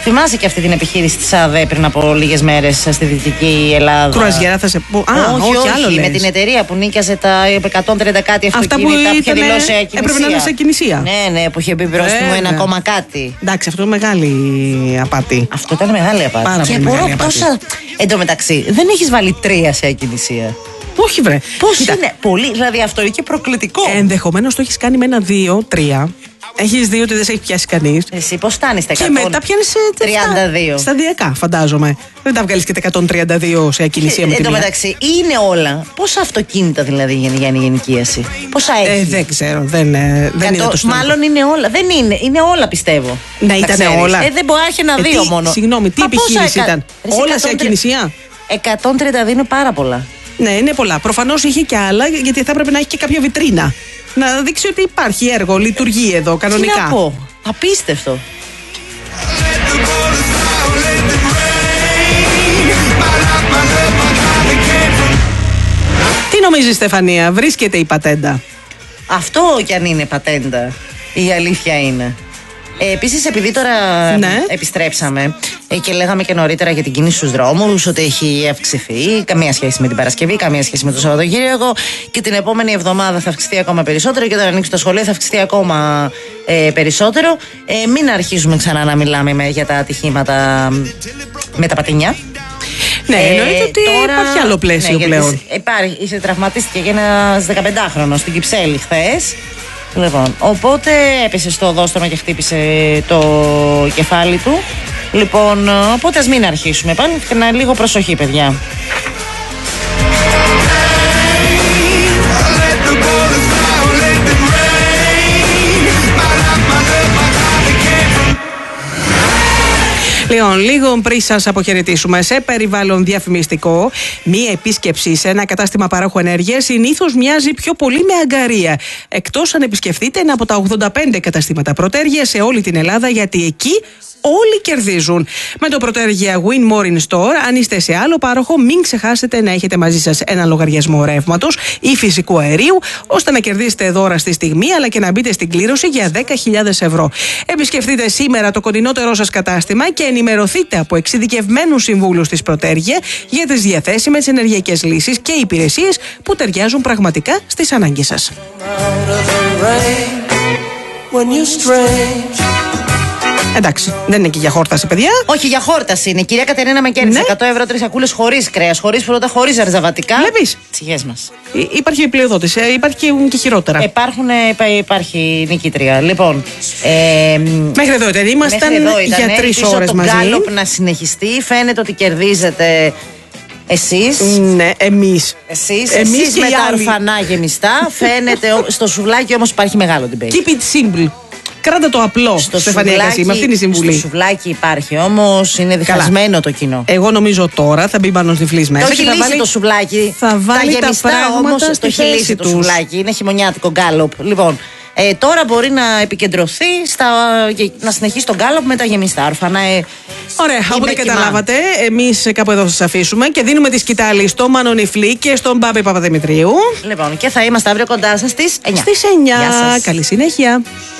Θυμάσαι και αυτή την επιχείρηση της ΑΔΕ πριν από λίγες μέρες στη Δυτική Ελλάδα? Κρουαζιέρα θα σε πω. Όχι, άλλο με λες. την εταιρεία που νίκιαζε τα 130 κάτι αυτοκίνητα που είχε δηλώσει ακινησία. Έπρεπε να είναι σε ακινησία. Ναι, που είχε πει πρόστιμο 1 κάτι. Εντάξει, αυτό είναι μεγάλη απάτη. Αυτό ήταν μεγάλη απάτη. Πάρα και πολύ μεγάλη απορώ απάτη. πόσα. Εν τω μεταξύ, δεν έχεις βάλει 3 σε ακινησία. Όχι, βρε. Πώς είναι? Πολύ. Δηλαδή αυτό είναι και προκλητικό. Ενδεχομένως το έχεις κάνει με 1, 2, 3. Έχεις δει ότι δεν σε έχει πιάσει κανείς. Εσύ πώς φτάνεις στα 132? Και μετά πιάνεις 32. Σταδιακά, φαντάζομαι. Δεν τα βγάλεις και τα 132 σε ακινησία με τη Εν τω μία. μεταξύ, είναι όλα. Πόσα αυτοκίνητα δηλαδή για ενοικίαση? Πόσα έχει? Δεν ξέρω, δεν είναι το συνολικό. Μάλλον είναι όλα. Δεν είναι. Είναι όλα, πιστεύω. Να ήταν όλα. Δεν μπορεί να έχει 1-2 μόνο. Συγγνώμη, τι επιχείρηση ήταν? Όλα σε ακινησία? 132 είναι πάρα πολλά. Ναι, είναι πολλά. Προφανώς είχε και άλλα, γιατί θα έπρεπε να έχει και κάποια βιτρίνα. Να δείξει ότι υπάρχει έργο, λειτουργεί εδώ κανονικά. Τι να πω, απίστευτο. Τι νομίζεις, Στεφανία, βρίσκεται η πατέντα? Αυτό κι αν είναι πατέντα, η αλήθεια είναι. Επίσης, επειδή τώρα επιστρέψαμε και λέγαμε και νωρίτερα για την κίνηση στους δρόμους, ότι έχει αυξηθεί, καμία σχέση με την Παρασκευή, καμία σχέση με το Σαββατοκύριακο, και την επόμενη εβδομάδα θα αυξηθεί ακόμα περισσότερο, και όταν ανοίξει το σχολείο θα αυξηθεί ακόμα περισσότερο. Μην αρχίζουμε ξανά να μιλάμε για τα ατυχήματα με τα πατίνια. Ναι, εννοείται ότι τώρα υπάρχει άλλο πλαίσιο πλέον. Τραυματίστηκε και ένας 15χρονος στην Κυψέλη χθες. Λοιπόν, οπότε έπεσε στο οδόστρωμα και χτύπησε το κεφάλι του. Λοιπόν, οπότε ας μην αρχίσουμε πάλι, και λίγο προσοχή, παιδιά. Λοιπόν, λίγο πριν σας αποχαιρετήσουμε, σε περιβάλλον διαφημιστικό, μία επίσκεψη σε ένα κατάστημα παρόχου ενέργειας συνήθως μοιάζει πιο πολύ με αγκαρία. Εκτός αν επισκεφτείτε ένα από τα 85 καταστήματα Πρωτέργεια σε όλη την Ελλάδα, γιατί εκεί όλοι κερδίζουν. Με το Πρωτέργεια Win More in Store, αν είστε σε άλλο πάροχο, μην ξεχάσετε να έχετε μαζί σας ένα λογαριασμό ρεύματος ή φυσικού αερίου, ώστε να κερδίσετε δώρα στη στιγμή, αλλά και να μπείτε στην κλήρωση για 10.000 ευρώ. Επισκεφτείτε σήμερα το κοντινότερό σας κατάστημα και ενημερωθείτε από εξειδικευμένους συμβούλους της Πρωτέργεια για τις διαθέσιμες ενεργειακές λύσεις και υπηρεσίες που ταιριάζουν πραγματικά στις ανάγκες σας. Εντάξει, δεν είναι και για χόρταση, παιδιά. Όχι, για χόρταση είναι. Η κυρία Κατερίνα με κέρδισε 100 ευρώ 3 σακούλες χωρίς κρέας, χωρίς φρούτα, χωρίς αρζαβατικά. Βλέπεις. Ψυχές μας. Υπάρχει πλειοδότηση, υπάρχει και χειρότερα. Υπάρχει νικήτρια. Λοιπόν. Μέχρι εδώ ήταν. Ήμασταν για 3 ώρες μαζί. Το γκάλοπ να συνεχιστεί. Φαίνεται ότι κερδίζετε εσείς. Ναι, εμείς. Εσείς με τα ορφανά γεμιστά. Φαίνεται. Στο σουβλάκι όμως υπάρχει μεγάλο debate. Keep it simple. Κράτα το απλό, Στεφανία Κασίμ, αυτή είναι η συμβουλή. Στο σουβλάκι υπάρχει όμως, είναι διχασμένο το κοινό. Εγώ νομίζω τώρα θα μπει πάνω στη φλής μέσα. Το έχει λύσει το σουβλάκι. Θα βάλει τα γεμιστά όμως το έχει λύσει το σουβλάκι. Είναι χειμωνιάτικο γκάλοπ. Λοιπόν, τώρα μπορεί να επικεντρωθεί να συνεχίσει τον γκάλοπ με τα γεμιστά ορφανά. Ωραία, οπότε καταλάβατε, εμείς κάπου εδώ σας αφήσουμε και δίνουμε τη σκητάλη στο Μανονιφλή και στον Μπάμπη Παπαδημητρίου. Λοιπόν, και θα είμαστε αύριο κοντά σας στις 9. Στις 9. Καλή συνέχεια.